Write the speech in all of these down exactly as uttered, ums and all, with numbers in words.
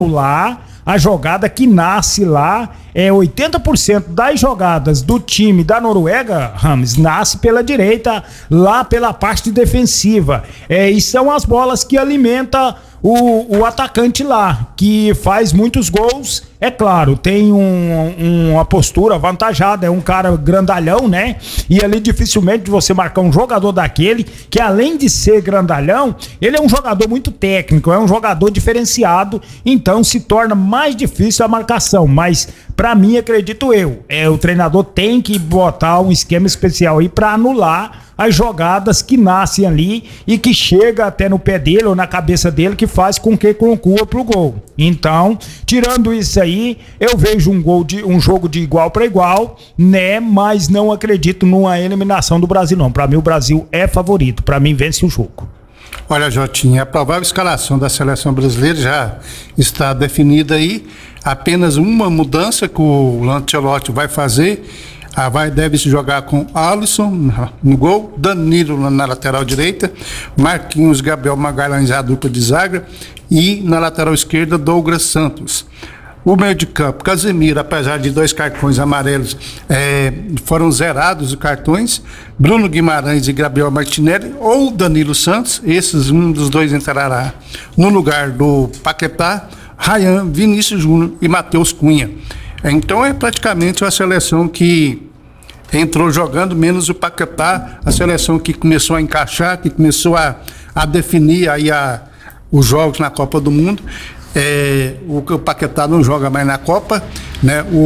lá a jogada que nasce lá. É oitenta por cento das jogadas do time da Noruega, Rames, nasce pela direita, lá pela parte defensiva. É, e são as bolas que alimenta o, o atacante lá, que faz muitos gols. É claro, tem um, uma postura avantajada, é um cara grandalhão, né? E ali dificilmente você marcar um jogador daquele, que além de ser grandalhão, ele é um jogador muito técnico, é um jogador diferenciado, então se torna mais difícil a marcação. Mas pra mim, acredito eu, é, o treinador tem que botar um esquema especial aí pra anular as jogadas que nascem ali e que chega até no pé dele ou na cabeça dele, que faz com que conclua pro gol. Então, tirando isso aí, eu vejo um gol de um jogo de igual para igual, né? Mas não acredito numa eliminação do Brasil, não. Para mim, o Brasil é favorito. Para mim, vence o jogo. Olha, Jotinha, a provável escalação da seleção brasileira já está definida aí. Apenas uma mudança que o Ancelotti vai fazer. Ah, vai, deve se jogar com Alisson no gol, Danilo na, na lateral direita, Marquinhos, Gabriel Magalhães, a dupla de zaga, e na lateral esquerda, Douglas Santos. O meio de campo, Casemiro, apesar de dois cartões amarelos, é, foram zerados os cartões, Bruno Guimarães e Gabriel Martinelli, ou Danilo Santos, esses, um dos dois entrará no lugar do Paquetá, Ryan, Vinícius Júnior e Matheus Cunha. Então é praticamente a seleção que entrou jogando, menos o Paquetá, a seleção que começou a encaixar, que começou a, a definir aí a, os jogos na Copa do Mundo. É, o, o Paquetá não joga mais na Copa, né? O,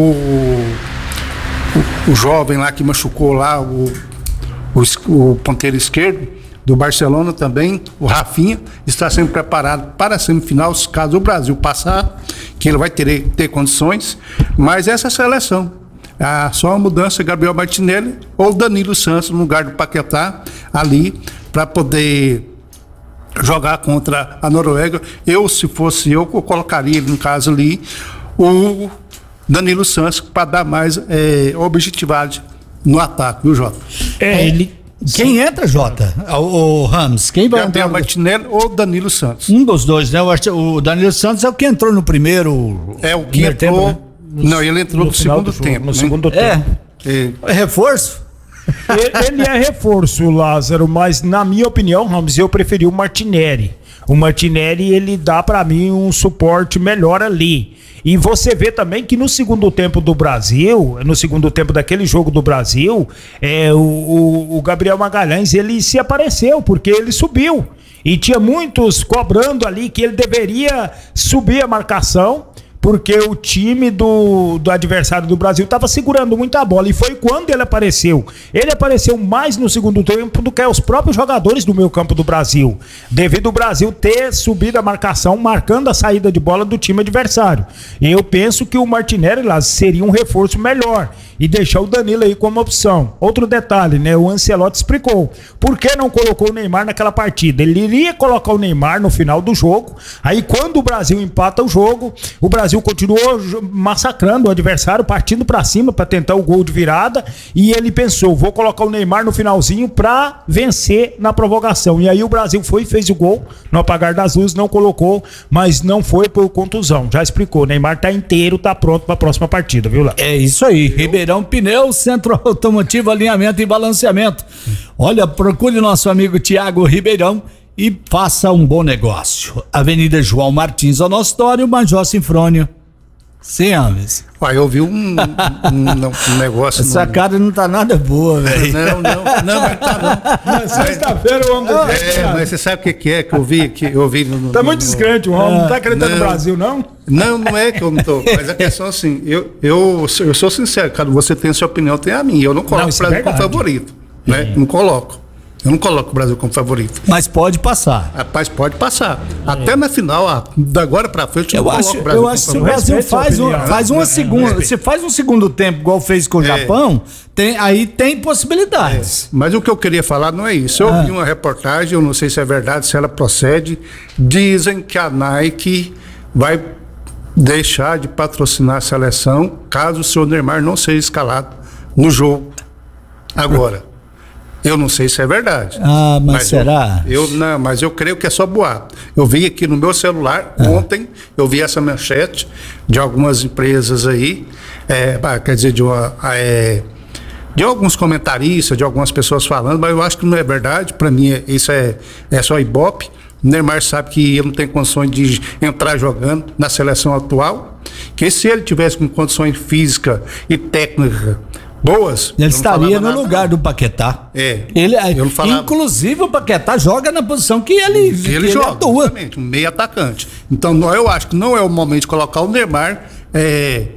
o, o jovem lá que machucou lá, o, o, o ponteiro esquerdo do Barcelona também, o Rafinha, está sendo preparado para a semifinal, caso o Brasil passar, que ele vai ter, ter condições, mas essa seleção, ah, só a mudança, Gabriel Martinelli ou Danilo Santos no lugar do Paquetá ali, para poder jogar contra a Noruega. Eu, se fosse eu, eu colocaria no caso ali o Danilo Santos para dar mais é, objetividade no ataque, viu, Jota? É, ele... Quem entra, Jota? O, o Ramos, quem vai Gabriel entrar? Martinelli ou Danilo Santos? Um dos dois, né? O Danilo Santos é o que entrou no primeiro. É o que entrou. Tempo, né? Não, ele entrou no, no segundo jogo, tempo. No né? segundo é. tempo. É. É reforço? Ele, ele é reforço, Lázaro, mas na minha opinião, Ramos, eu preferi o Martinelli. O Martinelli, ele dá pra mim um suporte melhor ali. E você vê também que no segundo tempo do Brasil, no segundo tempo daquele jogo do Brasil, é, o, o, o Gabriel Magalhães, ele se apareceu, porque ele subiu. E tinha muitos cobrando ali que ele deveria subir a marcação, porque o time do, do adversário do Brasil estava segurando muito a bola, e foi quando ele apareceu. Ele apareceu mais no segundo tempo do que os próprios jogadores do meio campo do Brasil, devido ao Brasil ter subido a marcação, marcando a saída de bola do time adversário. E eu penso que o Martinelli lá seria um reforço melhor, e deixar o Danilo aí como opção. Outro detalhe, né? O Ancelotti explicou por que não colocou o Neymar naquela partida. Ele iria colocar o Neymar no final do jogo, aí quando o Brasil empata o jogo, o Brasil continuou massacrando o adversário, partindo pra cima pra tentar o gol de virada, e ele pensou, vou colocar o Neymar no finalzinho pra vencer na provocação. E aí o Brasil foi e fez o gol no apagar das luzes, não colocou, mas não foi por contusão. Já explicou, o Neymar tá inteiro, tá pronto pra próxima partida, viu lá? É isso aí, Ribeirão Pneu, Centro Automotivo, Alinhamento e Balanceamento. Olha, procure nosso amigo Tiago Ribeirão e faça um bom negócio. Avenida João Martins, Onostório, Major Sinfrônio. Sim, Alves. Ué, eu vi um, um, um, um negócio... Essa no... cara não tá nada boa, velho. Não, não, não, mas tá não. Mas sexta-feira o homem do É, mas você sabe o que, que é que eu vi? Que eu vi no, no, tá muito no... descrente, o homem. Não tá acreditando no Brasil, não? Não, não é que eu não tô. Mas a questão é assim, eu, eu, eu sou sincero, cara, você tem a sua opinião, tem a minha. Eu não coloco não, o Brasil é como favorito. Né? Não coloco. Eu não coloco o Brasil como favorito. Mas pode passar. Rapaz, pode passar. É. Até na final, ah, da agora pra frente, eu, eu não acho, coloco o Brasil eu acho que o Brasil faz, um, faz uma segunda. Se faz um segundo tempo, igual fez com o é. Japão, tem, aí tem possibilidades. É. Mas o que eu queria falar não é isso. Eu ah. vi uma reportagem, eu não sei se é verdade, se ela procede. Dizem que a Nike vai deixar de patrocinar a seleção caso o seu Neymar não seja escalado no jogo agora. Eu não sei se é verdade. Ah, mas, mas será? Eu, eu, não, mas eu creio que é só boato. Eu vi aqui no meu celular, ah. ontem, eu vi essa manchete de algumas empresas aí, é, quer dizer, de, uma, é, de alguns comentaristas, de algumas pessoas falando, mas eu acho que não é verdade. Para mim, isso é, é só ibope. O Neymar sabe que ele não tem condições de entrar jogando na seleção atual, que se ele tivesse com condições físicas e técnicas boas, ele estaria no nada, lugar não. do Paquetá. É. Ele, eu falava... Inclusive o Paquetá joga na posição que ele, que que ele, ele joga, atua. Exatamente, um meio atacante. Então eu acho que não é o momento de colocar o Neymar é,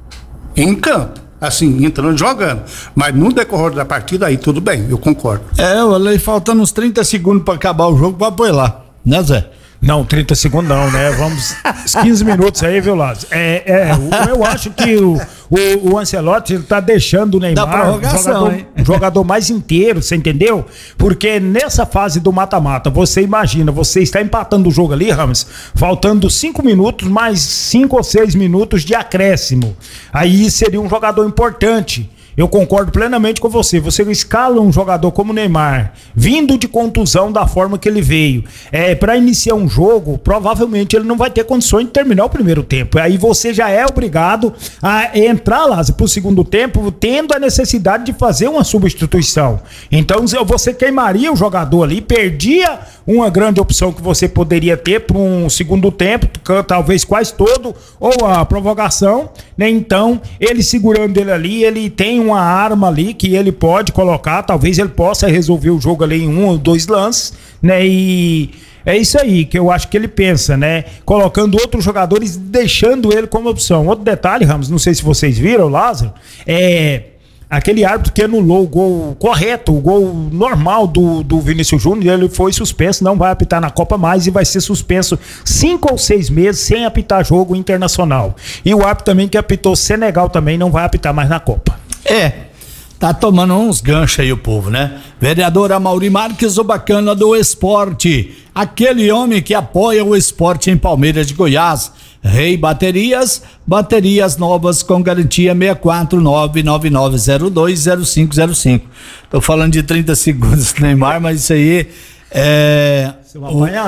em campo. Assim, entrando jogando. Mas no decorrer da partida, aí tudo bem, eu concordo. É, olha, faltando uns trinta segundos para acabar o jogo, vai pôr lá. Né, Zé? Não, trinta segundos não, né? Vamos, quinze minutos aí, viu, Lázaro? É, é, eu acho que o, o, o Ancelotti tá deixando o Neymar um jogador, jogador mais inteiro, você entendeu? Porque nessa fase do mata-mata, você imagina, você está empatando o jogo ali, Ramos, faltando cinco minutos, mais cinco ou seis minutos de acréscimo. Aí seria um jogador importante. Eu concordo plenamente com você. Você escala um jogador como o Neymar, vindo de contusão da forma que ele veio, é, para iniciar um jogo, provavelmente ele não vai ter condições de terminar o primeiro tempo. Aí você já é obrigado a entrar lá pro segundo tempo, tendo a necessidade de fazer uma substituição. Então você queimaria o jogador ali, perdia uma grande opção que você poderia ter para um segundo tempo, talvez quase todo, ou a provocação, né? Então, ele segurando ele ali, ele tem uma arma ali que ele pode colocar, talvez ele possa resolver o jogo ali em um ou dois lances, né? E é isso aí que eu acho que ele pensa, né? Colocando outros jogadores, deixando ele como opção. Outro detalhe, Ramos, não sei se vocês viram, Lázaro, é... aquele árbitro que anulou o gol correto, o gol normal do, do Vinícius Júnior, ele foi suspenso, não vai apitar na Copa mais e vai ser suspenso cinco ou seis meses sem apitar jogo internacional. E o árbitro também que apitou Senegal também não vai apitar mais na Copa. É, tá tomando uns ganchos aí o povo, né? Vereador Amaury Marques, o bacana do esporte, aquele homem que apoia o esporte em Palmeiras de Goiás. Rei Baterias, baterias novas com garantia seis quatro nove nove nove zero dois zero cinco zero cinco. Tô falando de trinta segundos do Neymar, mas isso aí é... O, é,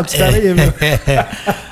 é,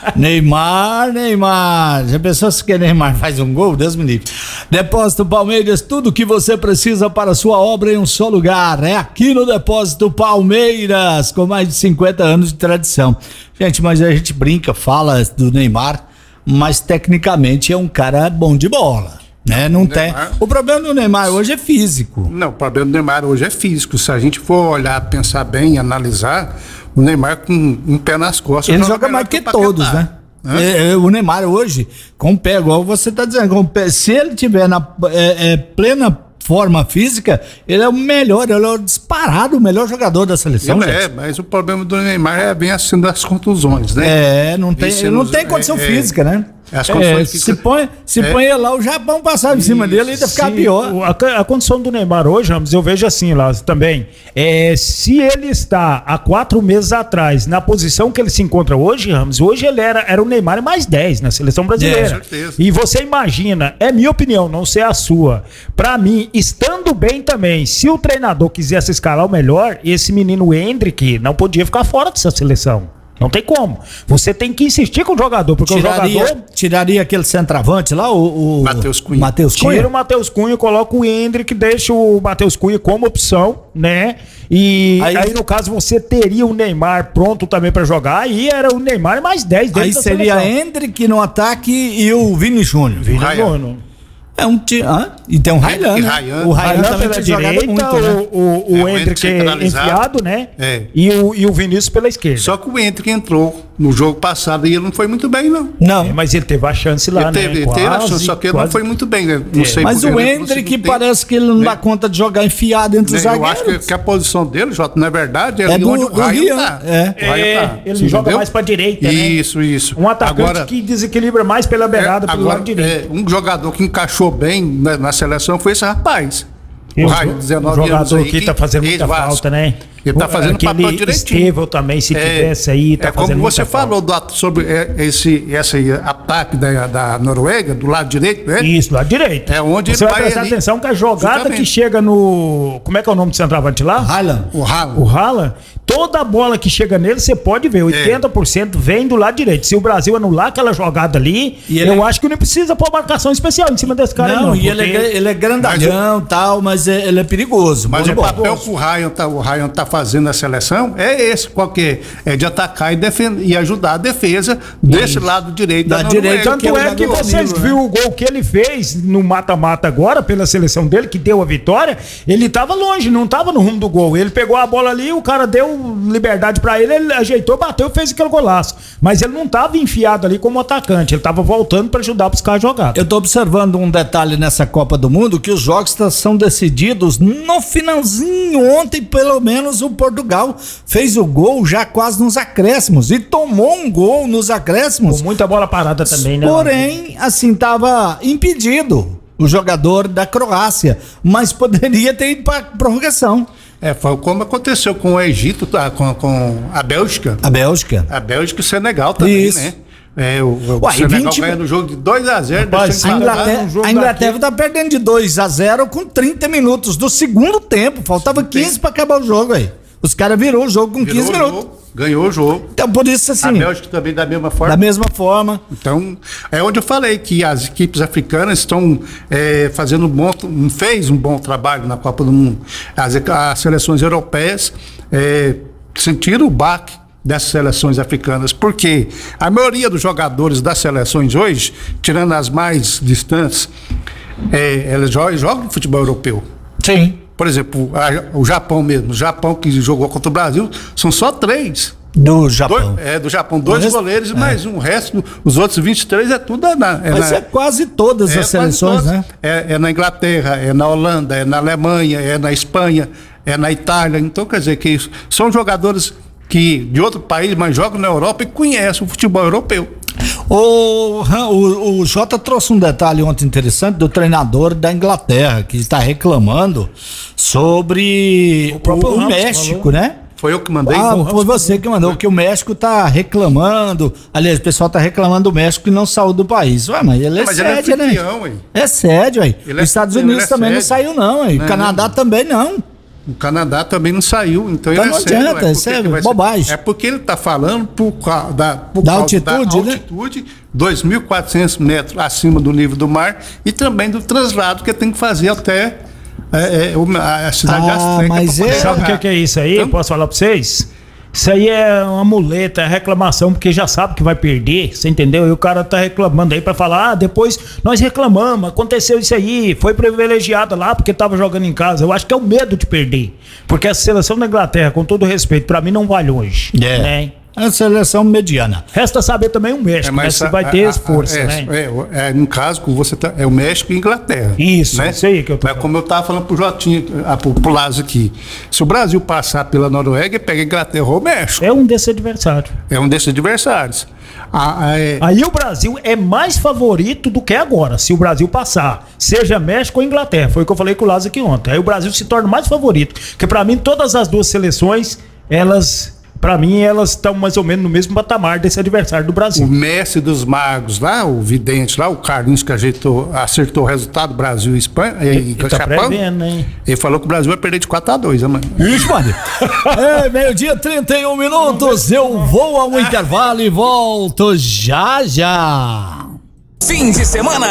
Neymar, Neymar. Já pensou se que Neymar faz um gol? Deus me livre. Depósito Palmeiras, tudo que você precisa para a sua obra em um só lugar. É aqui no Depósito Palmeiras, com mais de cinquenta anos de tradição. Gente, mas a gente brinca, fala do Neymar, mas tecnicamente é um cara bom de bola, né? Não o tem. Neymar... O problema do Neymar hoje é físico. Não, o problema do Neymar hoje é físico. Se a gente for olhar, pensar bem, analisar, o Neymar com um pé nas costas. Ele joga mais que, que todos, né? É, é, o Neymar hoje, com o pé, igual você tá dizendo, com o pé, se ele tiver na é, é, plena forma física, ele é o melhor, ele é o disparado, o melhor jogador da seleção. Ele é, mas o problema do Neymar é bem assim das contusões, né? É, não tem, ele não tem condição é, física, né? As condições é, se põe, se é. põe lá, o Japão passava em cima dele e ainda ficar pior. A, a condição do Neymar hoje, Ramos, eu vejo assim, lá também, é, se ele está há quatro meses atrás, na posição que ele se encontra hoje, Ramos, hoje ele era, era o Neymar mais dez na seleção brasileira. É, certeza. E você imagina, é minha opinião, não sei a sua, pra mim, estando bem também, se o treinador quisesse escalar o melhor, esse menino Endrick não podia ficar fora dessa seleção. Não tem como. Você tem que insistir com o jogador, porque tiraria, o jogador... Tiraria aquele centroavante lá, o... o Matheus Cunha. Matheus Cunha. Tira o Matheus Cunha, coloca o Endrick, deixa o Matheus Cunha como opção, né? E aí, aí no caso você teria o Neymar pronto também pra jogar, aí era o Neymar mais dez dele. Aí seria Endrick no ataque e o Vini Júnior. Vini Júnior. É um time. Ah, e tem um Raylan, né? Ryan, o Raylan também pela direita, muito, né? o, o, o é, Endrick enfiado, né? É. E, o, e o Vinícius pela esquerda. Só que o Endrick entrou no jogo passado e ele não foi muito bem, não. Não. É, mas ele teve a chance lá, ele teve, né? Ele quase, teve a chance, só que ele quase... não foi muito bem, né? Não é. sei mas o Endrick parece que ele não é. dá conta de jogar enfiado entre os zagueiros. Eu acho que, que a posição dele, Jota, não é verdade, é, é ali do, onde o Ryan tá. É. É. Tá. Ele Você joga entendeu? mais pra direita, né? Isso, isso. Um atacante agora, que desequilibra mais pela beirada, pelo lado direito. Um jogador que encaixou bem na, na seleção foi esse rapaz. O Raio, dezenove anos aí, que tá fazendo muita falta, né? Ele tá fazendo o papel direitinho. Estevão também, se é, tivesse aí, tá é fazendo como você falou falta. do, sobre esse, esse ataque da, da Noruega, do lado direito, né? Isso, do lado direito. É onde você ele vai vai prestar ali, atenção que a jogada justamente. que chega no... Como é que é o nome do centroavante lá? Haaland. O Haaland. O Haaland, toda bola que chega nele, você pode ver, oitenta por cento vem do lado direito. Se o Brasil anular aquela jogada ali, E ele eu é- acho que não precisa pôr marcação especial em cima desse cara. Não, não e ele é, porque- gra- ele é grandalhão e tal, mas é- ele é perigoso. Mas bom de o bola. papel que o Ryan tá, o Ryan tá fazendo na seleção é esse, qualquer, é de atacar e, defender, e ajudar a defesa desse lado direito da, Da Noruega. direita, Tanto que é o é que jogador vocês horrível, viram o gol que ele fez no mata-mata agora, pela seleção dele, que deu a vitória. Ele tava longe, não tava no rumo do gol. Ele pegou a bola ali, o cara deu liberdade pra ele, ele ajeitou, bateu e fez aquele golaço. Mas ele não tava enfiado ali como atacante, ele tava voltando pra ajudar a buscar a jogada. Eu tô observando um detalhe nessa Copa do Mundo, que os jogos tá- são decididos no finalzinho. Ontem, pelo menos, o Portugal fez o gol já quase nos acréscimos e tomou um gol nos acréscimos. Com muita bola parada também, né? Porém, assim, tava impedido o jogador da Croácia, mas poderia ter ido pra prorrogação. É, foi como aconteceu com o Egito, tá, com, com a Bélgica. A Bélgica. A Bélgica e o Senegal também, Isso. né? É, o, o Uai, Senegal vinte ganha no jogo de dois a zero. Rapaz, A Tá Inglaterra, no jogo a Inglaterra daqui. tá perdendo de dois a zero com trinta minutos do segundo tempo. Faltava quinze pra acabar o jogo aí. Os caras virou o jogo com Virou quinze o minutos. jogo, ganhou o jogo. Então, por isso, A assim, Bélgica também da mesma forma. da mesma forma. Então, é onde eu falei que as equipes africanas estão é, fazendo um bom, um- fez um bom trabalho na Copa do Mundo. As, as seleções europeias é, sentiram o baque dessas seleções africanas, porque a maioria dos jogadores das seleções hoje, tirando as mais distantes, é, elas jogam, jogam futebol europeu. Sim. Por exemplo, a- o Japão mesmo, o Japão que jogou contra o Brasil, são só três. Do Japão. Dois, é, do Japão, dois resto- goleiros e é. mais um. O resto, os outros vinte e três é tudo é na. É Mas na, é quase todas é as quase seleções, todos. né? É, é na Inglaterra, é na Holanda, é na Alemanha, é na Espanha, é na Itália. Então, quer dizer que isso, são jogadores que de outro país, mas jogam na Europa e conhecem o futebol europeu. O, Ram- o, o Jota trouxe um detalhe ontem interessante do treinador da Inglaterra, que está reclamando sobre o, próprio o Ramos México, falou. né? Foi eu que mandei. Ah, então. foi você que mandou, que o México tá reclamando. Aliás, o pessoal tá reclamando do México que não saiu do país. Ué, mas ele é Mas ele é sede, né? anfitrião, hein? É sede, aí. Ele é Os Estados anfitrião, Unidos ele é também não sede. saiu, não, aí. O Não. Canadá também não. O Canadá também não saiu, então, Então ele não é sério. adianta, é porque isso é que vai ser- bobagem. É porque ele está falando por, ca- da, por Da causa altitude, da né? altitude, dois mil e quatrocentos metros acima do nível do mar, e também do translado que tem que fazer até é, é, uma- a cidade Ah, azteca. mas pra poder é- Sabe o jogar. que, que é isso aí? Então- Posso falar pra vocês? Isso aí é uma muleta, é reclamação, porque já sabe que vai perder, você entendeu? E o cara tá reclamando aí pra falar, ah, depois nós reclamamos, aconteceu isso aí, foi privilegiado lá porque tava jogando em casa. Eu acho que é o medo de perder. Porque a seleção da Inglaterra, com todo respeito, pra mim não vai longe. É. Né? É uma seleção mediana. Resta saber também o México, né? Se a- vai ter a- a- força, é, né? É, é, no caso, que você tá, é o México e Inglaterra. Isso, né? isso aí que eu tô Mas como eu estava falando pro Jotinho, ah, pro, pro Lázaro aqui, se o Brasil passar pela Noruega, pega a Inglaterra ou o México. É um desses adversários. É um desses adversários. A- a- é- Aí o Brasil é mais favorito do que agora, se o Brasil passar, seja México ou Inglaterra. Foi o que eu falei com o Lázaro aqui ontem. Aí o Brasil se torna mais favorito. Porque pra mim, todas as duas seleções, elas, pra mim, elas estão mais ou menos no mesmo patamar desse adversário do O Brasil. mestre dos magos lá, o vidente lá, o Carlinhos, que ajeitou, acertou o resultado Brasil e Espanha, e, Ele e tá Japão, prevendo, hein? ele falou que o Brasil vai perder de quatro a dois, mano. Ixi, mano. É, meio-dia, trinta e um minutos. Eu vou ao intervalo e volto já já. Fim de semana